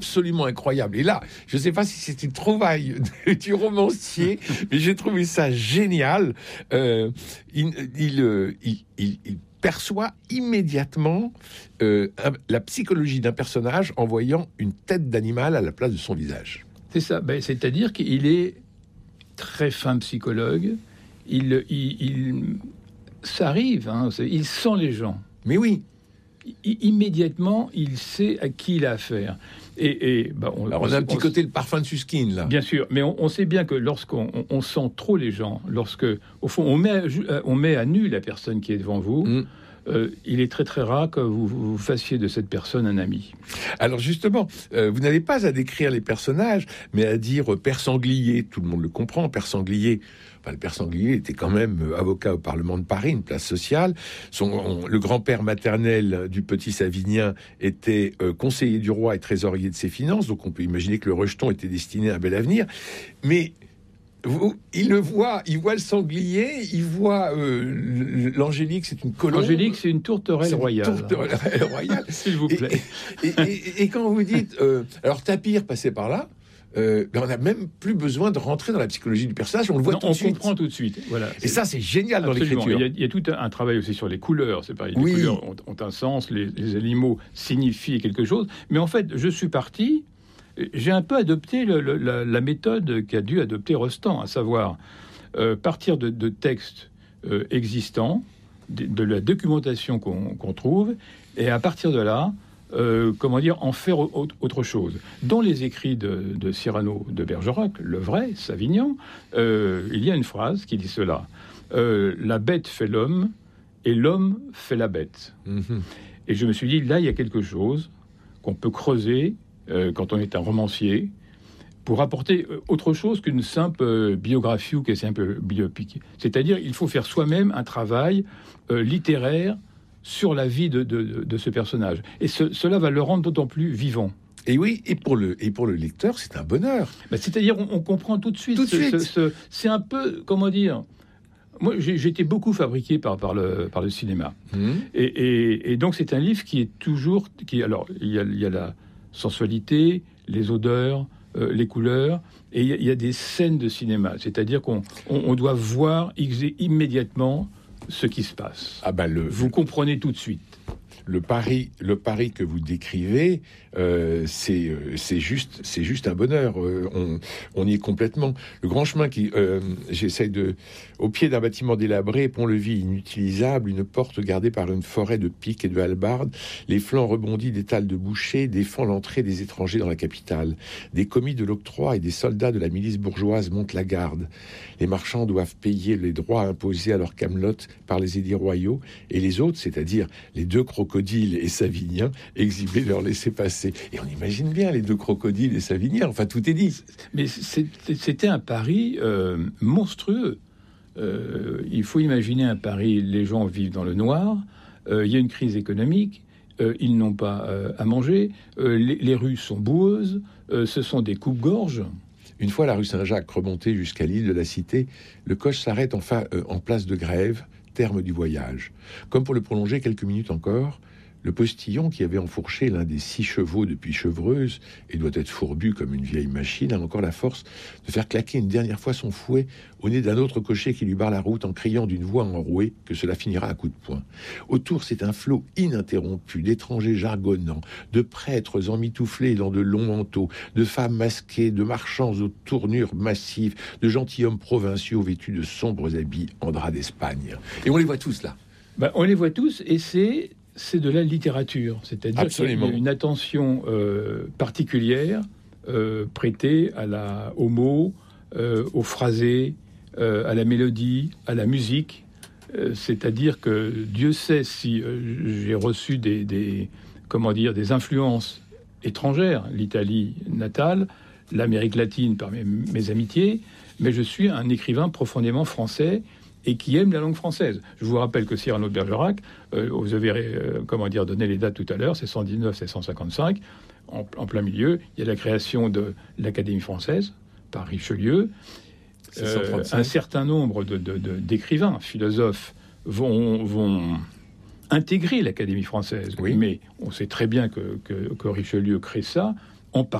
absolument incroyable. Et là, je ne sais pas si c'est une trouvaille du romancier, mais j'ai trouvé ça génial. Il perçoit immédiatement la psychologie d'un personnage en voyant une tête d'animal à la place de son visage. C'est ça. C'est-à-dire qu'il est très fin psychologue. Ça arrive. Il sent les gens. Mais oui. Immédiatement, il sait à qui il a affaire. On a un petit côté le parfum de Suskind, là. Bien sûr, mais on sait bien que lorsqu'on sent trop les gens, lorsque, au fond, on met à nu la personne qui est devant vous, il est très très rare que vous fassiez de cette personne un ami. Alors justement, vous n'avez pas à décrire les personnages, mais à dire Père Sanglier, tout le monde le comprend, Père Sanglier. Le père Sanglier était quand même avocat au Parlement de Paris, une place sociale. Le grand-père maternel du petit Savinien était conseiller du roi et trésorier de ses finances, donc on peut imaginer que le rejeton était destiné à un bel avenir. Mais il voit le sanglier, il voit l'angélique, c'est une colombe. L'angélique, c'est une tourterelle royale. Tourterelle royale, s'il vous plaît. Et quand vous dites, alors Tapir passait par là. On n'a même plus besoin de rentrer dans la psychologie du personnage, on le voit tout de suite. On comprend tout de suite. Voilà. Et ça, c'est génial dans Absolument. l'écriture. Il y a tout un travail aussi sur les couleurs. C'est pareil. Oui. Les couleurs ont un sens, les animaux signifient quelque chose. Mais en fait, je suis parti. J'ai un peu adopté la méthode qu'a dû adopter Rostand, à savoir partir de textes existants, de la documentation qu'on trouve, et à partir de là, en faire autre chose. Dans les écrits de Cyrano de Bergerac, le vrai, Savinien, il y a une phrase qui dit cela. La bête fait l'homme et l'homme fait la bête. Mm-hmm. Et je me suis dit, là, il y a quelque chose qu'on peut creuser quand on est un romancier pour apporter autre chose qu'une simple biographie ou qu'un simple biopic. C'est-à-dire, il faut faire soi-même un travail littéraire sur la vie de ce personnage. Et cela va le rendre d'autant plus vivant. Et oui, et pour le lecteur, c'est un bonheur. C'est-à-dire, on comprend tout de suite. C'est un peu, comment dire... Moi, j'ai été beaucoup fabriqué par le cinéma. Et donc, c'est un livre qui est toujours... Alors, il y a la sensualité, les odeurs, les couleurs, et il y a des scènes de cinéma. C'est-à-dire qu'on doit voir immédiatement ce qui se passe. Vous comprenez tout de suite. Le pari que vous décrivez, c'est juste un bonheur. On y est complètement. Le grand chemin au pied d'un bâtiment délabré, pont-levis inutilisable, une porte gardée par une forêt de piques et de hallebardes, les flancs rebondis des talles de bouchers défend l'entrée des étrangers dans la capitale. Des commis de l'octroi et des soldats de la milice bourgeoise montent la garde. Les marchands doivent payer les droits imposés à leur camelote par les édits royaux, et les autres, c'est-à-dire les deux crocodiles et Savinien, exhiber leur laissez-passer. Et on imagine bien les deux crocodiles et Savinien, enfin tout est dit. Mais c'était un pari monstrueux. Il faut imaginer un Paris, les gens vivent dans le noir, il y a une crise économique, ils n'ont pas à manger, les rues sont boueuses, ce sont des coupes-gorges. Une fois la rue Saint-Jacques remontée jusqu'à l'île de la Cité, le coche s'arrête enfin en place de Grève, terme du voyage. Comme pour le prolonger quelques minutes encore, le postillon qui avait enfourché l'un des 6 chevaux depuis Chevreuse et doit être fourbu comme une vieille machine a encore la force de faire claquer une dernière fois son fouet au nez d'un autre cocher qui lui barre la route en criant d'une voix enrouée que cela finira à coups de poing. Autour, c'est un flot ininterrompu d'étrangers jargonnants, de prêtres emmitouflés dans de longs manteaux, de femmes masquées, de marchands aux tournures massives, de gentilshommes provinciaux vêtus de sombres habits en drap d'Espagne. Et on les voit tous là. On les voit tous, et c'est de la littérature, c'est-à-dire qu'il y a une attention particulière prêtée aux mots, aux phrasés, à la mélodie, à la musique. C'est-à-dire que Dieu sait si j'ai reçu des influences étrangères, l'Italie natale, l'Amérique latine par mes amitiés, mais je suis un écrivain profondément français et qui aime la langue française. Je vous rappelle que Cyrano de Bergerac, vous avez donné les dates tout à l'heure, c'est 119, c'est 155. En plein milieu, il y a la création de l'Académie française par Richelieu. Un certain nombre d'écrivains, philosophes vont intégrer l'Académie française. Oui. Mais on sait très bien que Richelieu crée ça on